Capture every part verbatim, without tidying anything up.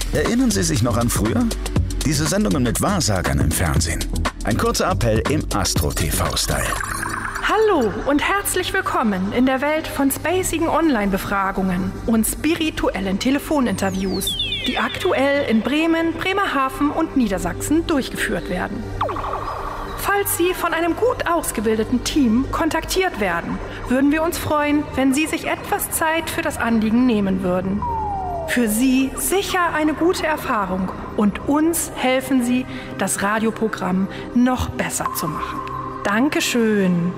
Erinnern Sie sich noch an früher? Diese Sendungen mit Wahrsagern im Fernsehen. Ein kurzer Appell im Astro-T V-Style. Hallo und herzlich willkommen in der Welt von spacigen Online-Befragungen und spirituellen Telefoninterviews, die aktuell in Bremen, Bremerhaven und Niedersachsen durchgeführt werden. Falls Sie von einem gut ausgebildeten Team kontaktiert werden, würden wir uns freuen, wenn Sie sich etwas Zeit für das Anliegen nehmen würden. Für Sie sicher eine gute Erfahrung und uns helfen Sie, das Radioprogramm noch besser zu machen. Dankeschön.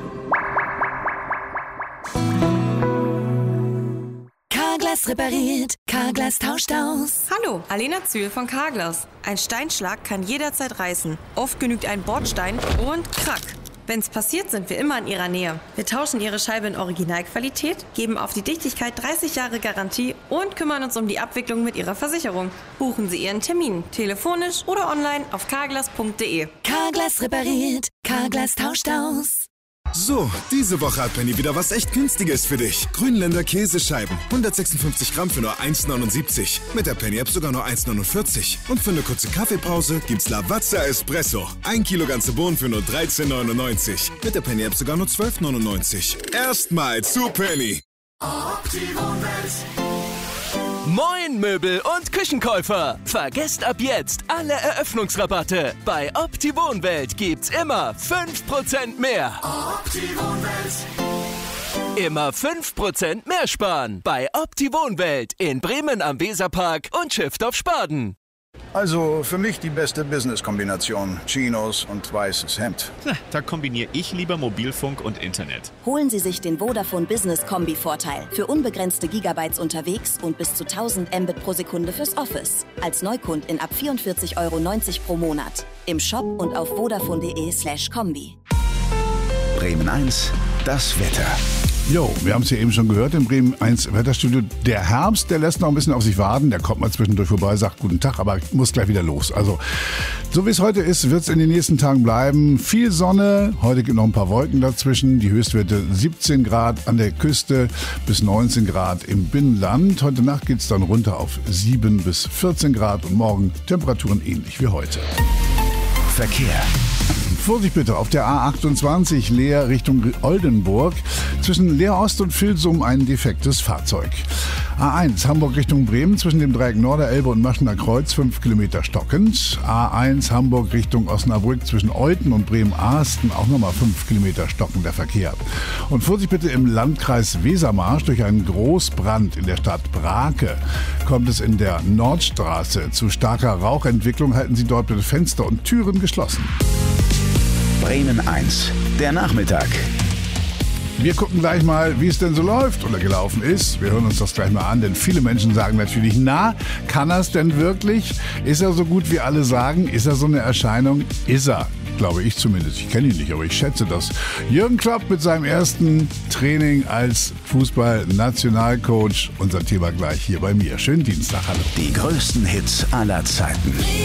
Carglass repariert, Carglass tauscht aus. Hallo, Alena Zühl von Carglass. Ein Steinschlag kann jederzeit reißen. Oft genügt ein Bordstein und krack. Wenn's passiert, sind wir immer in Ihrer Nähe. Wir tauschen Ihre Scheibe in Originalqualität, geben auf die Dichtigkeit dreißig Jahre Garantie und kümmern uns um die Abwicklung mit Ihrer Versicherung. Buchen Sie Ihren Termin, telefonisch oder online auf carglass punkt de. Carglass repariert, Carglass tauscht aus. So, diese Woche hat Penny wieder was echt Günstiges für dich. Grünländer Käsescheiben. hundertsechsundfünfzig Gramm für nur eins neunundsiebzig. Mit der Penny-App sogar nur eins neunundvierzig. Und für eine kurze Kaffeepause gibt's Lavazza Espresso. Ein Kilo ganze Bohnen für nur dreizehn neunundneunzig. Mit der Penny-App sogar nur zwölf neunundneunzig. Erstmal zu Penny. Moin Möbel- und Küchenkäufer! Vergesst ab jetzt alle Eröffnungsrabatte. Bei Opti-Wohnwelt gibt's immer fünf Prozent mehr. Opti-Wohnwelt. Immer fünf Prozent mehr sparen. Bei Opti-Wohnwelt in Bremen am Weserpark und Schiffdorf Spaden. Also für mich die beste Business-Kombination. Chinos und weißes Hemd. Na, da kombiniere ich lieber Mobilfunk und Internet. Holen Sie sich den Vodafone Business Kombi-Vorteil. Für unbegrenzte Gigabytes unterwegs und bis zu tausend Mbit pro Sekunde fürs Office. Als Neukund in ab vierundvierzig Euro neunzig pro Monat. Im Shop und auf vodafone.de slash Kombi. Bremen eins, das Wetter. Jo, wir haben es ja eben schon gehört im Bremen eins Wetterstudio. Der Herbst, der lässt noch ein bisschen auf sich warten. Der kommt mal zwischendurch vorbei, sagt guten Tag, aber muss gleich wieder los. Also, so wie es heute ist, wird es in den nächsten Tagen bleiben. Viel Sonne, heute gibt noch ein paar Wolken dazwischen. Die Höchstwerte siebzehn Grad an der Küste bis neunzehn Grad im Binnenland. Heute Nacht geht es dann runter auf sieben bis vierzehn Grad und morgen Temperaturen ähnlich wie heute. Verkehr. Vorsicht bitte, auf der A achtundzwanzig Leer Richtung Oldenburg. Zwischen Leer Ost und Vilsum ein defektes Fahrzeug. A eins Hamburg Richtung Bremen, zwischen dem Dreieck Norderelbe und Maschener Kreuz fünf Kilometer stockend. A eins Hamburg Richtung Osnabrück, zwischen Euthen und Bremen-Ahsten auch nochmal fünf Kilometer stockender Verkehr. Und Vorsicht bitte im Landkreis Wesermarsch, durch einen Großbrand in der Stadt Brake kommt es in der Nordstraße zu starker Rauchentwicklung. Halten Sie dort bitte Fenster und Türen geschlossen. Bremen eins, der Nachmittag. Wir gucken gleich mal, wie es denn so läuft oder gelaufen ist. Wir hören uns das gleich mal an, denn viele Menschen sagen natürlich, na, kann er es denn wirklich? Ist er so gut, wie alle sagen? Ist er so eine Erscheinung? Ist er, glaube ich zumindest. Ich kenne ihn nicht, aber ich schätze das. Jürgen Klopp mit seinem ersten Training als Fußball-Nationalcoach. Unser Thema gleich hier bei mir. Schönen Dienstag, hallo. Die größten Hits aller Zeiten.